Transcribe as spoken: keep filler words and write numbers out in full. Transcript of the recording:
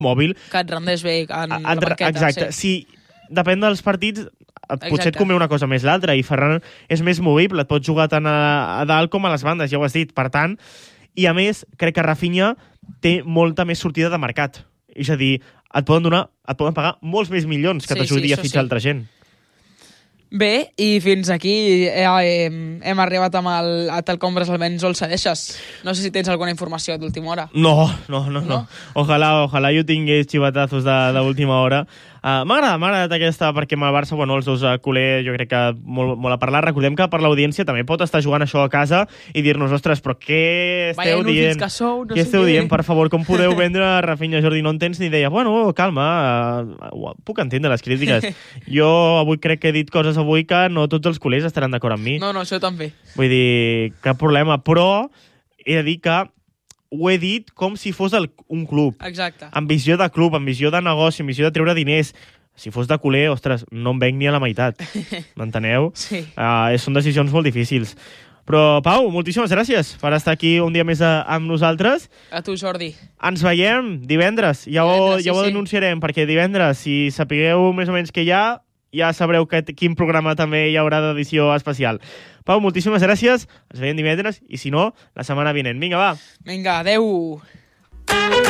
mòbil. Que et rendeix bé en Et la re- banqueta. Exacte. Sí. Si depèn dels partits, et, potser Exacte. et convé una cosa més l'altra, i Ferran és més movible, et pot jugar tant a, a dalt com a les bandes, ja ho has dit. Per tant, i a més, crec que Rafinha té molta més sortida de mercat. És a dir, et poden donar, et poden pagar molts més milions que Sí, t'ajudi sí, a això fitxar sí. altra gent. Bé, i fins aquí eh, hem, hem arribat amb el a tal compres el vens o el cedeixes. No sé si tens alguna informació d'última hora. No, no, no, no. No? Ojalà, ojalà jo tingués xivatazos d'última hora. Uh, m'agrada, m'ha agradat aquesta, perquè amb el Barça, bueno, els dos a culer, jo crec que molt, molt a parlar. Recordem que per l'audiència també pot estar jugant això a casa i dir-nos, ostres, però què Vaya esteu inútils dient? que sou, no què sé esteu què. dient, per favor? Com podeu vendre Rafinha, Jordi? No en tens ni idea. Bueno, calma, uh, puc entendre les crítiques. Jo avui crec que he dit coses avui que no tots els culers estaran d'acord amb mi. No, no, això també. Vull dir, cap problema. Però he de dir que ho he dit com si fos el, un club. Exacte. Amb visió de club, amb visió de negoci, amb visió de treure diners. Si fos de culer, ostres, no em venc ni a la meitat. M'enteneu? Sí. Uh, són decisions molt difícils. Però, Pau, moltíssimes gràcies per estar aquí un dia més a, amb nosaltres. A tu, Jordi. Ens veiem divendres. Ja ho, Divendres, sí, ja ho sí. denunciarem, perquè divendres, si sapigueu més o menys què hi ha, ja sabreu que, quin programa també hi haurà d'edició especial. Pau, moltíssimes gràcies. Ens veiem divendres, i si no, la setmana vinent. Vinga, va. Vinga, adeu.